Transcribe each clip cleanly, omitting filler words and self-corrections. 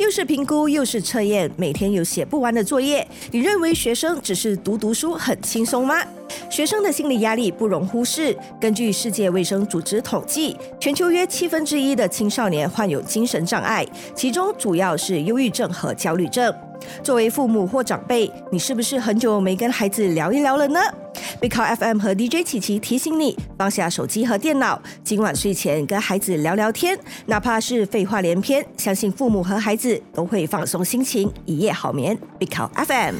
又是评估又是测验，每天有写不完的作业，你认为学生只是读书很轻松吗？学生的心理压力不容忽视。根据世界卫生组织统计，全球约1/7的青少年患有精神障碍，其中主要是忧郁症和焦虑症。作为父母或长辈，你是不是很久没跟孩子聊一聊了呢？ Big Cow FM 和 DJ 琪琪提醒你，放下手机和电脑，今晚睡前跟孩子聊聊天，哪怕是废话连篇，相信父母和孩子都会放松心情，一夜好眠。Big Cow FM。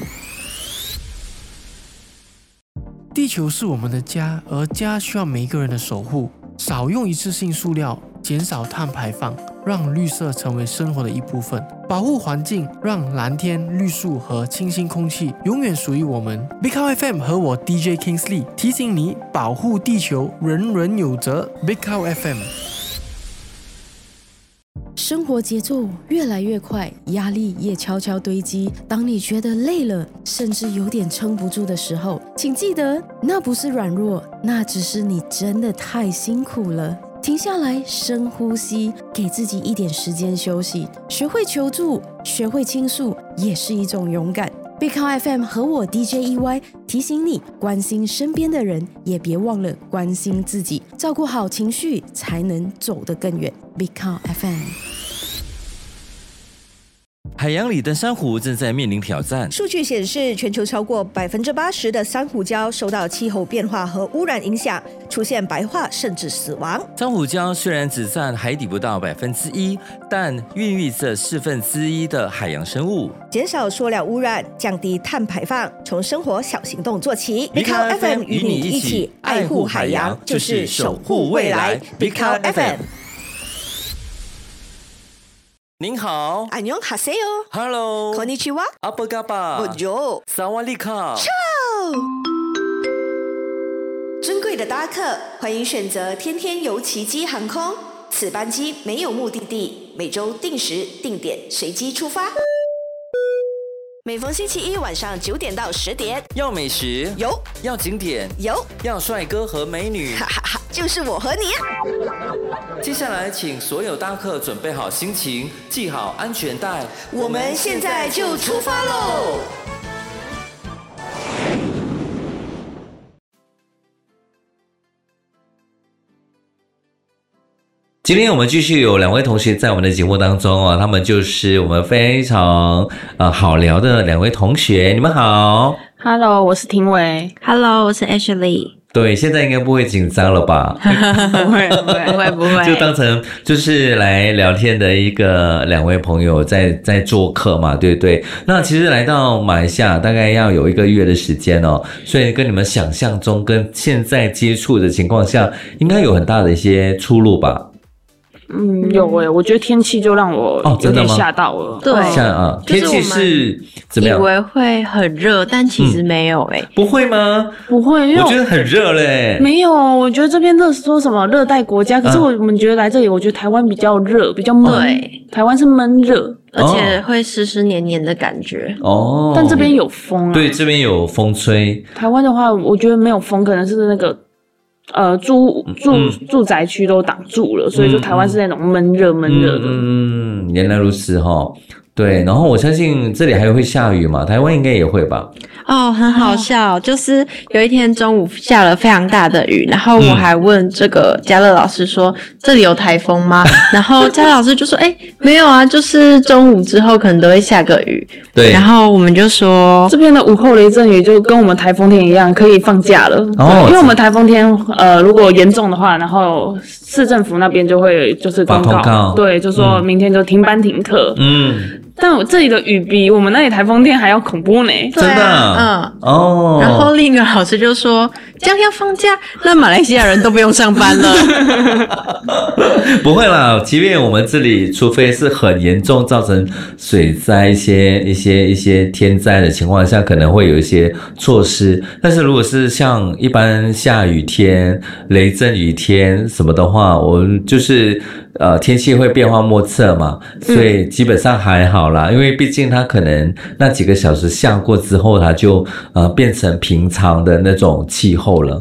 地球是我们的家，而家需要每一个人的守护。少用一次性塑料，减少碳排放，让绿色成为生活的一部分。保护环境，让蓝天、绿树和清新空气永远属于我们。Big Cow FM 和我 DJ Kingsley 提醒你，保护地球，人人有责。Big Cow FM。 生活节奏越来越快，压力也悄悄堆积。当你觉得累了，甚至有点撑不住的时候，请记得，那不是软弱，那只是你真的太辛苦了。停下来，深呼吸，给自己一点时间休息。学会求助，学会倾诉，也是一种勇敢。Big Cow FM 和我 DJ EY 提醒你，关心身边的人，也别忘了关心自己，照顾好情绪，才能走得更远。Big Cow FM。 海洋里的珊瑚正在面临挑战。 数据显示，全球超过80%的珊瑚礁受到气候变化和污染影响，出现白化甚至死亡。 珊瑚礁虽然只占海底不到1%，但孕育着1/4的海洋生物。 减少塑料污染，降低碳排放，从生活小行动做起。 Big Cow FM 与你一起爱护海洋，就是守护未来。Big Cow FM。您好， 안녕하세요。 Hello， こんにちは。 阿波嘎巴， Bonjour， 萨瓦利卡。 尊贵的搭客，欢迎选择天天游奇迹航空。此班机没有目的地，每周定时定点随机出发。每逢星期一晚上9点到10点， 要美食有， 要景点有， 要帅哥和美女， 哈哈哈，就是我和你。 接下来，请所有搭客准备好心情，系好安全带， 我们现在就出发喽！ 今天我们继续有2位同学在我们的节目当中啊，他们就是我们非常好聊的2位同学，你们好。 Hello， 我是廷伟。 Hello， 我是 Ashley。 对，现在应该不会紧张了吧？ 不会， 就当成就是来聊天的一个2位朋友在做客嘛，对不对？那其实来到马来西亚大概要有1个月的时间哦，所以跟你们想象中跟现在接触的情况下，应该有很大的一些出入吧？ 有我觉得天气就让我有点吓到了。 对， 天气是怎么样？ 以为会很热，但其实没有不会吗？ 不会，因为我觉得很热嘞。 没有，我觉得这边说什么热带国家，可是我们觉得来这里，我觉得台湾比较热，比较闷。对，台湾是闷热， 而且会湿湿黏黏的感觉。 哦， 但这边有风啊。 对，这边有风吹。 台湾的话，我觉得没有风，可能是那个。住宅区都挡住了，所以就台湾是那种闷热的。 原来如此齁。对，然后我相信这里还会下雨嘛，台湾应该也会吧？ 哦，很好笑，就是有一天中午下了非常大的雨，然后我还问这个嘉乐老师说这里有台风吗？然后嘉乐老师就说没有啊，就是中午之后可能都会下个雨。 对， 然后我们就说这边的午后雷阵雨就跟我们台风天一样，可以放假了。因为我们台风天如果严重的话，然后市政府那边就会就是公告，对，就说明天就停班停课。但我这里的雨比我们那里台风天还要恐怖呢。 真的然后另一个老师就说这样要放假，那马来西亚人都不用上班了。 不会啦，即便我们这里除非是很严重造成水灾一些天灾的情况下，可能会有一些措施，但是如果是像一般下雨天雷阵雨天什么的话，我们就是天气会变化莫测嘛，所以基本上还好啦，因为毕竟它可能那几个小时下过之后，它就变成平常的那种气候了。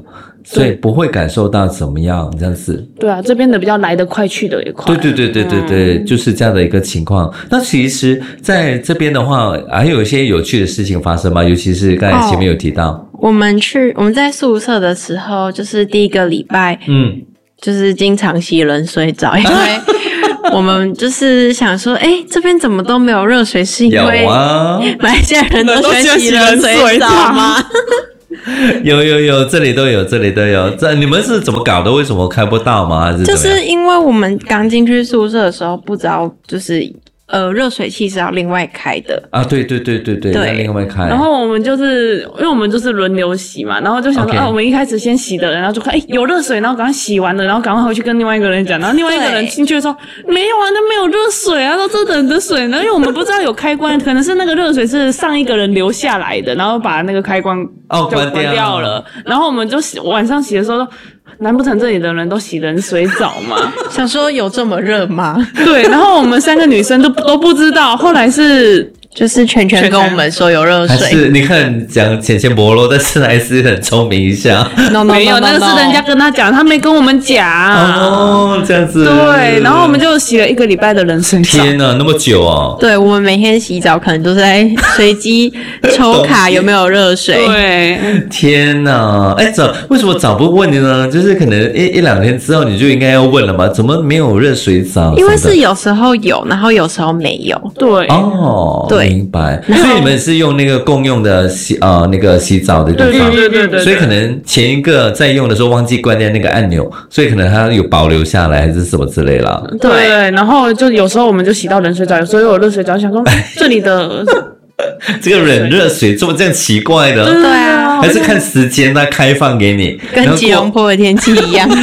所以不会感受到怎么样这样子。 对啊，这边的比较来得快去得也快。 对，就是这样的一个情况。那其实在这边的话还有一些有趣的事情发生吗？尤其是刚才前面有提到我们在宿舍的时候，就是第一个礼拜就是经常洗冷水澡，因为我们就是想说这边怎么都没有热水，是因为马来西亚人都喜欢洗冷水澡吗？ 有，这里都有。这你们是怎么搞的？为什么开不到吗？还是就是因为我们刚进去宿舍的时候不知道，就是热水器是要另外开的啊，对，要另外开。 然后我们就是因为我们就是轮流洗嘛，然后就想说我们一开始先洗的人，然后就看有热水，然后赶快洗完了，然后赶快回去跟另外一个人讲，然后另外一个人进去说没有啊，那没有热水啊，都这等的水呢，因为我们不知道有开关，可能是那个热水是上一个人留下来的，然后把那个开关就关掉了，然后我们就晚上洗的时候。难不成这里的人都洗冷水澡吗？ 想说有这么热吗？ 对，然后我们3个女生都不知道，后来是就是全跟我们说有热水， 还是你看讲浅薄咯，但是还是很聪明一下。 没有，那个是人家跟他讲，他没跟我们讲。 哦，这样子。 对，然后我们就洗了1个礼拜的冷水澡。 天哪，那么久哦！ 对，我们每天洗澡可能都是在随机抽卡有没有热水。 对， 天哪！为什么早不问你呢？就是可能一两天之后你就应该要问了嘛？怎么没有热水澡？ 因为是有时候有，然后有时候没有。 对。 哦。 对。 明白，所以你们是用那个共用的那个洗澡的地方， 对， 所以可能前一个在用的时候忘记关掉那个按钮，所以可能它有保留下来还是什么之类啦。 对，然后就有时候我们就洗到冷水澡，有时候有热水澡，想说这里的这个冷热水这么这样奇怪的， 对啊， 还是看时间它开放给你， 跟吉隆坡的天气一样。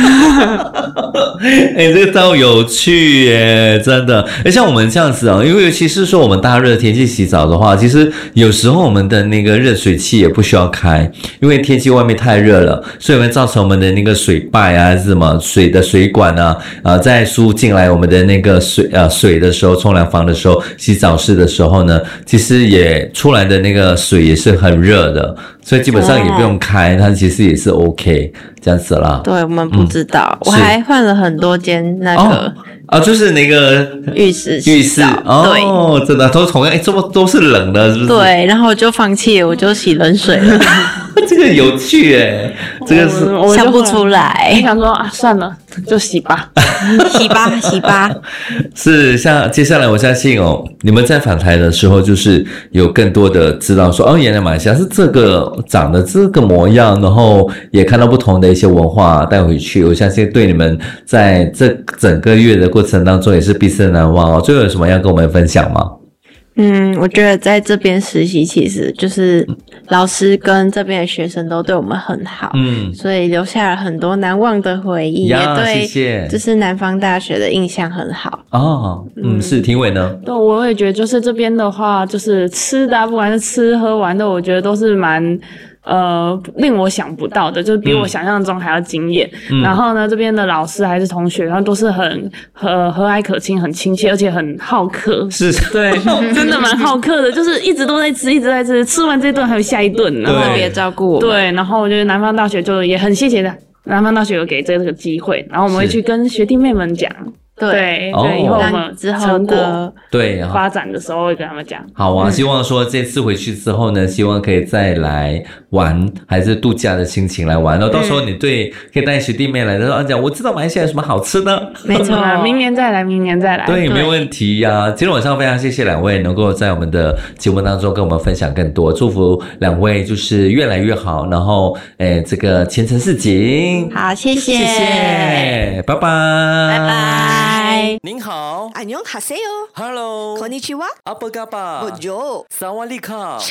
这个倒有趣耶，真的。像我们这样子因为尤其是说我们大热天气洗澡的话，其实有时候我们的那个热水器也不需要开，因为天气外面太热了，所以会造成我们的那个水败啊，还是什么水的水管啊，在输进来我们的那个水的时候，冲凉房的时候，洗澡室的时候呢，其实也出来的那个水也是很热的，所以基本上也不用开，它其实也是 OK 这样子啦。 对，我们不知道，我还换了很多间那个就是那个浴室对，真的都同样，这么都是冷的，是不是？ 对，然后我就放弃了，我就洗冷水了。 这个有趣耶，这个是想不出来， 想说算了，就洗吧， 洗吧。 是像接下来我相信你们在返台的时候，就是有更多的知道说原来马来西亚是这个长得这个模样，然后也看到不同的一些文化带回去。我相信对你们在这整个月的过程当中也是毕生难忘最后有什么要跟我们分享吗？ 我觉得在这边实习其实就是老师跟这边的学生都对我们很好，所以留下了很多难忘的回忆，也对就是南方大学的印象很好。 是庭伟呢？ 对，我也觉得就是这边的话，就是吃的不管是吃喝玩的，我觉得都是蛮令我想不到的，就是比我想象中还要惊艳。然后呢，这边的老师还是同学，然后都是很和蔼可亲、很亲切，而且很好客。 是， 对，真的蛮好客的，就是一直都在吃，一直在吃，吃完这顿还有下一顿，然后特别照顾我们。 对，然后我觉得南方大学就也很谢谢南方大学有给这个机会，然后我们会去跟学弟妹们讲。对，以后我们之后的发展的时候会跟他们讲。 好啊，希望说这次回去之后呢，希望可以再来玩，还是度假的心情来玩。然后到时候你可以带学弟妹来的时候讲，我知道马来西亚有什么好吃的。 没错， 明年再来。 对，没问题呀。今天晚上非常谢谢两位能够在我们的节目当中跟我们分享更多，祝福两位就是越来越好，然后这个前程似锦。 好，谢谢， 拜拜。 您好， 안녕하세요 Hello， konnichiwa， apa kabar， Bonjour， sawadika，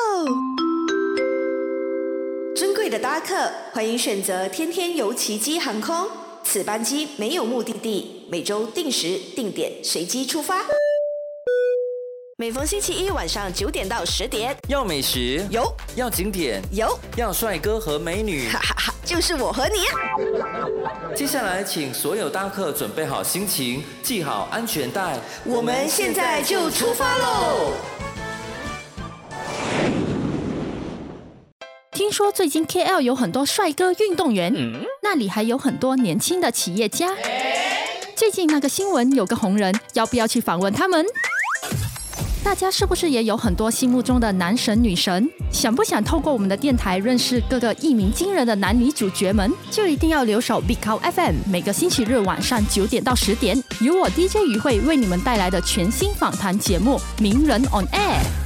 尊贵的搭客，欢迎选择天天游奇迹航空。此班机没有目的地，每周定时定点随机出发。每逢星期一晚上9点到10点， 要美食有， 要景点有， 要帅哥和美女， 哈哈哈，就是我和你。 接下来请所有搭客准备好心情，系好安全带， 我们现在就出发喽！ 听听说最近 KL 有很多帅哥运动员，那里还有很多年轻的企业家。最近那个新闻有个红人，要不要去访问他们？大家是不是也有很多心目中的男神女神？想不想透过我们的电台认识各个一鸣惊人的男女主角们？就一定要留守 Big Cow FM， 每个星期日晚上9点到10点，由我 DJ 于慧为你们带来的全新访谈节目《名人 on Air》。